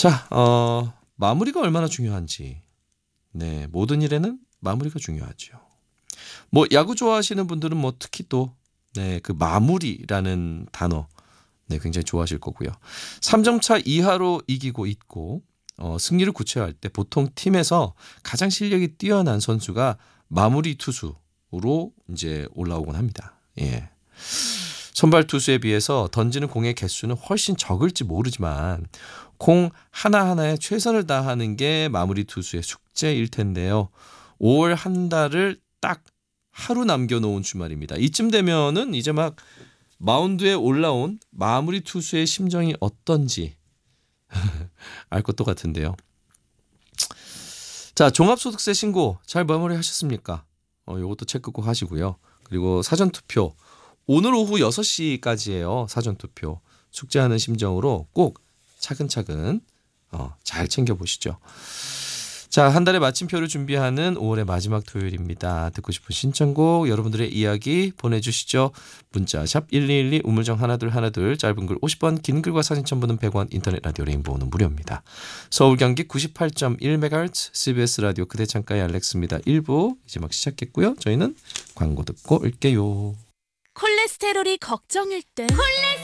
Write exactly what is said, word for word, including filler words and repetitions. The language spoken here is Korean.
자, 어, 마무리가 얼마나 중요한지. 네, 모든 일에는 마무리가 중요하죠. 뭐 야구 좋아하시는 분들은 뭐 특히 또 네, 그 마무리라는 단어 네, 굉장히 좋아하실 거고요. 삼 점 차 이하로 이기고 있고 어, 승리를 구체화할 때 보통 팀에서 가장 실력이 뛰어난 선수가 마무리 투수로 이제 올라오곤 합니다. 예. 선발 투수에 비해서 던지는 공의 개수는 훨씬 적을지 모르지만 공 하나하나에 최선을 다하는 게 마무리 투수의 숙제일 텐데요. 오월 한 달을 딱 하루 남겨놓은 주말입니다. 이쯤 되면은 이제 막 마운드에 올라온 마무리 투수의 심정이 어떤지 알 것도 같은데요. 자, 종합소득세 신고 잘 마무리하셨습니까? 어, 이것도 체크 꼭 하시고요. 그리고 사전투표 오늘 오후 여섯 시까지예요. 사전투표 숙제하는 심정으로 꼭 차근차근 어, 잘 챙겨보시죠. 자, 한 달의 마침표를 준비하는 오월의 마지막 토요일입니다. 듣고 싶은 신청곡 여러분들의 이야기 보내주시죠. 문자 샵 일이일이 우물정 일이 일이 짧은 글 오십 원 긴 글과 사진 첨부는 백 원 인터넷 라디오 레인보우는 무료입니다. 서울 경기 구십팔 점 일 메가헤르츠 씨비에스 라디오 그대 창가의 알렉스입니다. 일 부 이제 막 시작했고요. 저희는 광고 듣고 올게요. 콜레스테롤이 걱정일 때